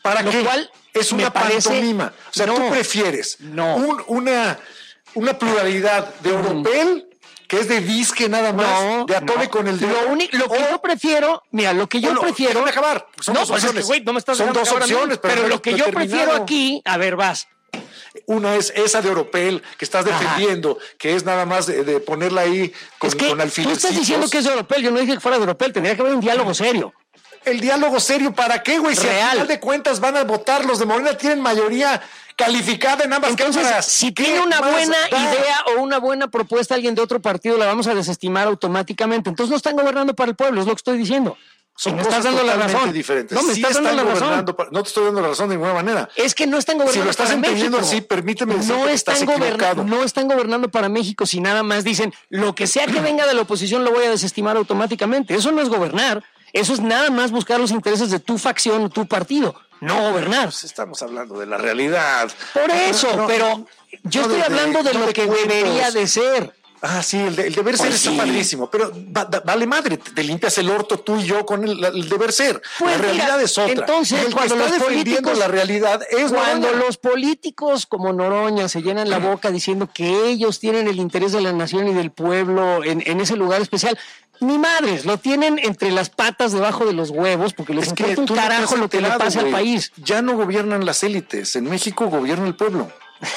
¿Para lo qué? cual Es una pantomima. O sea, tú prefieres una pluralidad de Europel, que es de disque nada más, de atole con el dedo. Lo que yo prefiero, mira, lo que yo prefiero... Déjame acabar. Son dos opciones. Es que, no me estás Son dos opciones, pero lo que yo prefiero aquí... A ver, vas. Una es esa de Europel que estás defendiendo, que es nada más de ponerla ahí con alfilercitos. Tú estás diciendo que es de Europel, yo no dije que fuera de Europel, tendría que haber un diálogo serio. ¿El diálogo serio para qué, güey? Si al final de cuentas van a votar, los de Morena tienen mayoría calificada en ambas cámaras. Si tiene una buena idea o una buena propuesta alguien de otro partido, la vamos a desestimar automáticamente. Entonces no están gobernando para el pueblo, es lo que estoy diciendo. Son cosas totalmente diferentes. No me estás dando la razón. No te estoy dando la razón de ninguna manera. Es que no están gobernando. Si lo estás entendiendo así, permíteme decir que estás equivocado. No están gobernando para México si nada más dicen lo que sea que venga de la oposición lo voy a desestimar automáticamente. Eso no es gobernar. Eso es nada más buscar los intereses de tu facción o tu partido. No gobernar. Pues estamos hablando de la realidad. Por eso, pero yo estoy hablando de lo que debería de ser. Ah, sí, el deber ser está padrísimo, pero vale madre, te limpias el orto tú y yo con el deber ser. Pues la realidad es otra. Entonces, cuando los políticos, la realidad es cuando los políticos como Noroña se llenan la boca diciendo que ellos tienen el interés de la nación y del pueblo en ese lugar especial, ni madres, lo tienen entre las patas debajo de los huevos porque les importa un carajo lo que le pasa al país. Ya no gobiernan las élites, en México gobierna el pueblo.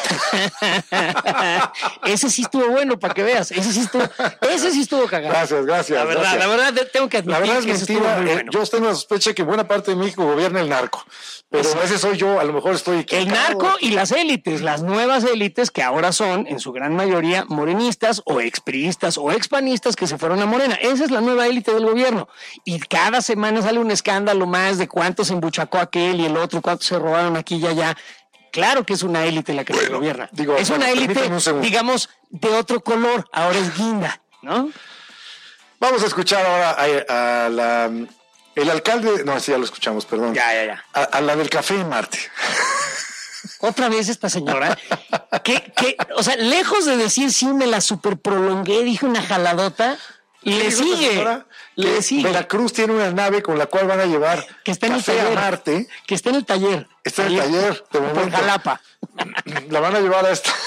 Ese sí estuvo bueno para que veas. Ese sí estuvo cagado. Gracias. La verdad tengo que admitir que es mentira. Bueno. Yo tengo la sospecha que buena parte de México gobierna el narco, pero ese soy yo, a lo mejor estoy equivocado. El narco y las élites, las nuevas élites que ahora son en su gran mayoría morenistas o expriistas o expanistas que se fueron a Morena. Esa es la nueva élite del gobierno y cada semana sale un escándalo más de cuánto se embuchacó aquel y el otro, cuánto se robaron aquí y allá. Claro que es una élite la que se gobierna. Es una élite, digamos, de otro color. Ahora es guinda, ¿no? Vamos a escuchar ahora el alcalde... No, sí, ya lo escuchamos, perdón. Ya. A la del café en Marte. Otra vez esta señora. O sea, lejos de decir sí me la super prolongué, dije una jaladota... Y le sigue. Veracruz tiene una nave con la cual van a llevar que está en el taller, a Marte. Que está en el taller. Está en el taller. Por Jalapa. La van a llevar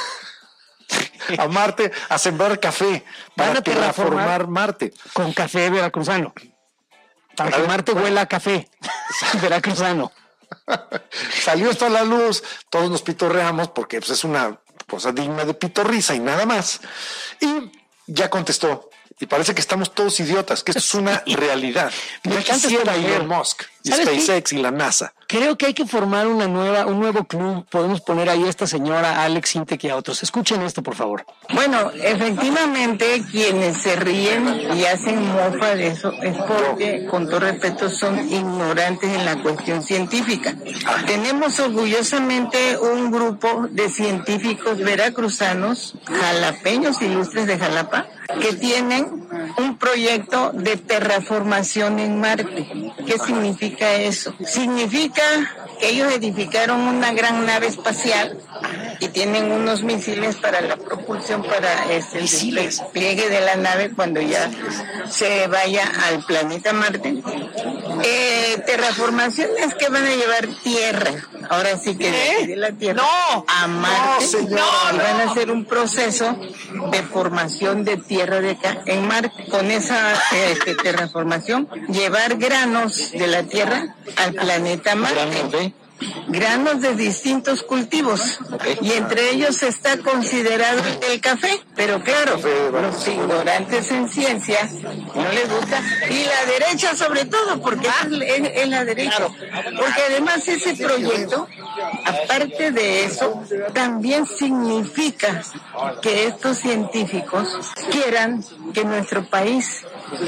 a Marte a sembrar café. Van a terraformar Marte. Con café veracruzano. Para que Marte huela a café veracruzano. Salió esto a la luz, todos nos pitorreamos porque pues, es una cosa digna de pitorrisa y nada más. Y ya contestó. Y parece que estamos todos idiotas, que esto es una realidad. Me encanta Elon Musk y SpaceX y la NASA. Creo que hay que formar un nuevo club. Podemos poner ahí a esta señora, a Alex Intec y a otros. Escuchen esto, por favor. Bueno, efectivamente, quienes se ríen y hacen mofa de eso es porque, con todo respeto, son ignorantes en la cuestión científica. Tenemos orgullosamente un grupo de científicos veracruzanos, jalapeños ilustres de Jalapa, que tienen un proyecto de terraformación en Marte. ¿Qué significa eso? Significa que ellos edificaron una gran nave espacial y tienen unos misiles para la propulsión para el despliegue de la nave cuando ya se vaya al planeta Marte. Terraformación es que van a llevar tierra, ahora sí que de la tierra a Marte, y van a hacer un proceso de formación de tierra de acá en Marte. Con esa terraformación, llevar granos de la tierra al planeta Marte. Granos de distintos cultivos, y entre ellos está considerado el café, pero claro, los ignorantes en ciencia no les gusta, y la derecha sobre todo, porque es la derecha, porque además ese proyecto, aparte de eso, también significa que estos científicos quieran que nuestro país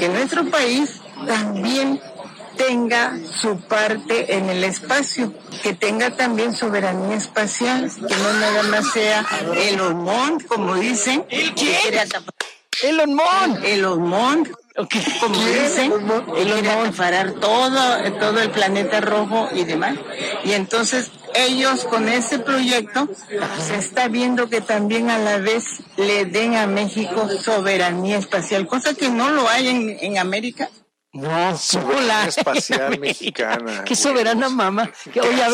también tenga su parte en el espacio, que tenga también soberanía espacial, que no nada más sea Elon Musk, como dicen. Elon Musk, como dicen, él quiere acaparar todo el planeta rojo y demás. Y entonces ellos con ese proyecto se está viendo que también a la vez le den a México soberanía espacial, cosa que no lo hay en América. No, soberanía espacial mexicana. Qué soberana, mamá. Oye,